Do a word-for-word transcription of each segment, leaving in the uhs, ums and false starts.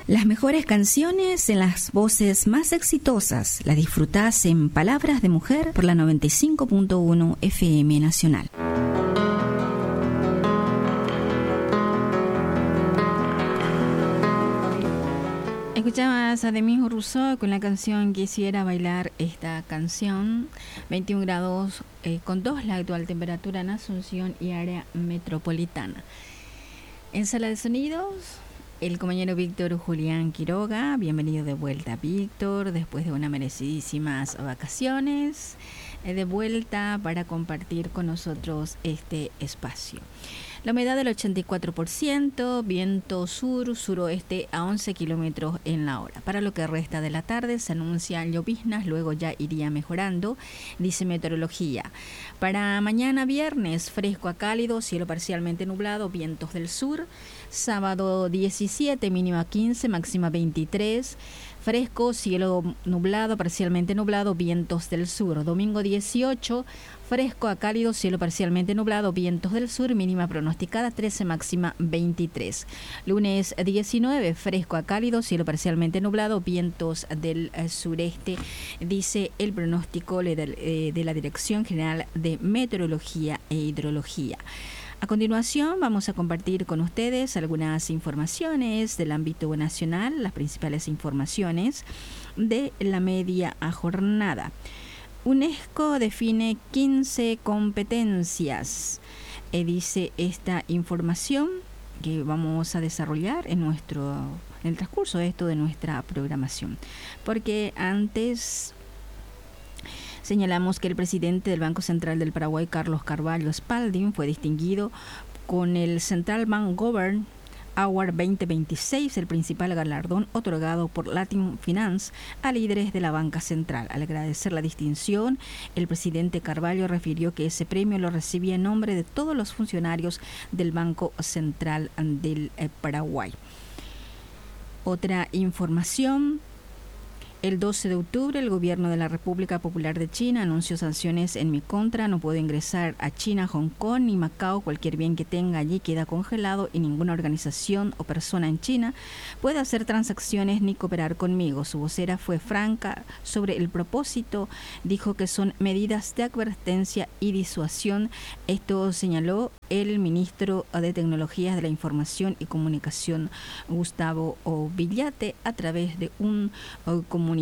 Las mejores canciones en las voces más exitosas las disfrutás en Palabras de Mujer por la noventa y cinco punto uno F M Nacional. Escuchabas a Demis Rousseau con la canción Quisiera bailar esta canción. veintiún grados eh, con dos la actual temperatura en Asunción y área metropolitana. En sala de sonidos, el compañero Víctor Julián Quiroga. Bienvenido de vuelta, Víctor, después de unas merecidísimas vacaciones, eh, de vuelta para compartir con nosotros este espacio. La humedad del ochenta y cuatro por ciento, viento sur-suroeste a once kilómetros en la hora. Para lo que resta de la tarde se anuncian lloviznas, luego ya iría mejorando, dice meteorología. Para mañana viernes, fresco a cálido, cielo parcialmente nublado, vientos del sur. Sábado diecisiete, mínima quince, máxima veintitrés. Fresco, cielo nublado, parcialmente nublado, vientos del sur. Domingo dieciocho, fresco a cálido, cielo parcialmente nublado, vientos del sur, mínima pronosticada trece, máxima veintitrés. Lunes diecinueve, fresco a cálido, cielo parcialmente nublado, vientos del sureste, dice el pronóstico de la Dirección General de Meteorología e Hidrología. A continuación vamos a compartir con ustedes algunas informaciones del ámbito nacional, las principales informaciones de la media jornada. UNESCO define quince competencias, eh, dice esta información que vamos a desarrollar en nuestro en el transcurso de esto de nuestra programación. Porque antes señalamos que el presidente del Banco Central del Paraguay, Carlos Carvalho Spalding, fue distinguido con el Central Bank Govern Award veinte veintiséis, el principal galardón otorgado por Latin Finance a líderes de la banca central. Al agradecer la distinción, el presidente Carvalho refirió que ese premio lo recibía en nombre de todos los funcionarios del Banco Central del Paraguay. Otra información. El doce de octubre, el gobierno de la República Popular de China anunció sanciones en mi contra. No puedo ingresar a China, Hong Kong ni Macao. Cualquier bien que tenga allí queda congelado y ninguna organización o persona en China puede hacer transacciones ni cooperar conmigo. Su vocera fue franca sobre el propósito. Dijo que son medidas de advertencia y disuasión. Esto señaló el ministro de Tecnologías de la Información y Comunicación, Gustavo Villate, a través de un comunicado.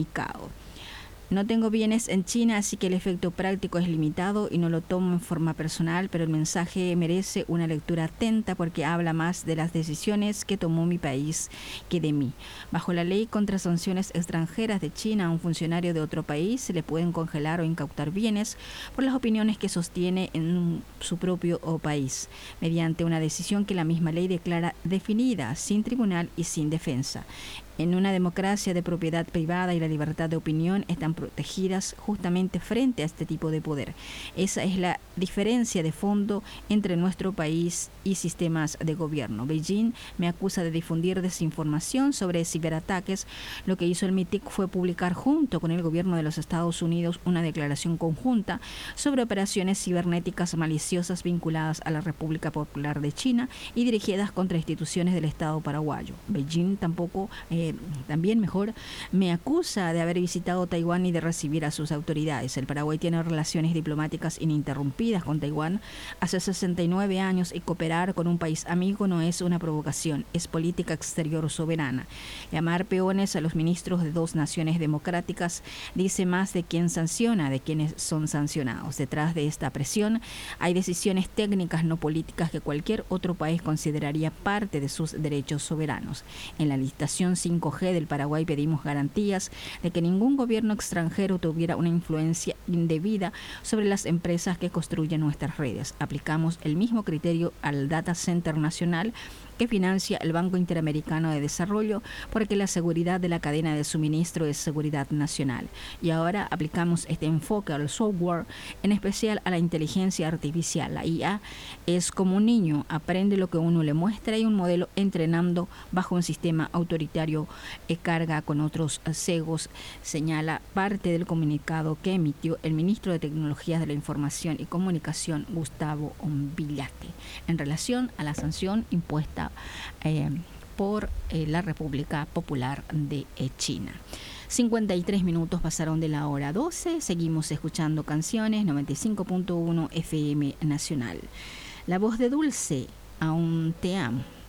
No tengo bienes en China, así que el efecto práctico es limitado y no lo tomo en forma personal, pero el mensaje merece una lectura atenta porque habla más de las decisiones que tomó mi país que de mí. Bajo la ley contra sanciones extranjeras de China, a un funcionario de otro país se le pueden congelar o incautar bienes por las opiniones que sostiene en su propio país, mediante una decisión que la misma ley declara definida, sin tribunal y sin defensa. En una democracia de propiedad privada y la libertad de opinión están protegidas justamente frente a este tipo de poder. Esa es la diferencia de fondo entre nuestro país y sistemas de gobierno. Beijing me acusa de difundir desinformación sobre ciberataques. Lo que hizo el M I T I C fue publicar junto con el gobierno de los Estados Unidos una declaración conjunta sobre operaciones cibernéticas maliciosas vinculadas a la República Popular de China y dirigidas contra instituciones del Estado paraguayo. Beijing tampoco eh, Eh, también mejor, me acusa de haber visitado Taiwán y de recibir a sus autoridades. El Paraguay tiene relaciones diplomáticas ininterrumpidas con Taiwán hace sesenta y nueve años y cooperar con un país amigo no es una provocación, es política exterior soberana. Llamar peones a los ministros de dos naciones democráticas dice más de quién sanciona, de quienes son sancionados. Detrás de esta presión hay decisiones técnicas, no políticas, que cualquier otro país consideraría parte de sus derechos soberanos. En la licitación cinco G del Paraguay pedimos garantías de que ningún gobierno extranjero tuviera una influencia indebida sobre las empresas que construyen nuestras redes. Aplicamos el mismo criterio al Data Center Nacional que financia el Banco Interamericano de Desarrollo, porque la seguridad de la cadena de suministro es seguridad nacional. Y ahora aplicamos este enfoque al software, en especial a la inteligencia artificial. La I A es como un niño, aprende lo que uno le muestra y un modelo entrenando bajo un sistema autoritario eh, carga con otros cegos, señala parte del comunicado que emitió el ministro de Tecnologías de la Información y Comunicación, Gustavo Villate, en relación a la sanción impuesta Eh, por eh, la República Popular de China. cincuenta y tres minutos pasaron de la hora doce, seguimos escuchando canciones, noventa y cinco punto uno F M Nacional. La voz de Dulce, Aún te amo.